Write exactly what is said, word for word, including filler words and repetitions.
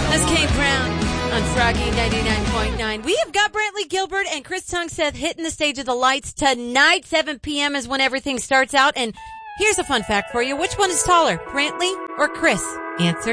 That's Kate Brown on Froggy ninety-nine point nine. We have got Brantley Gilbert and Chris Tungseth hitting the stage of the lights tonight. seven p.m. is when everything starts out. And here's a fun fact for you. Which one is taller, Brantley or Chris? Answer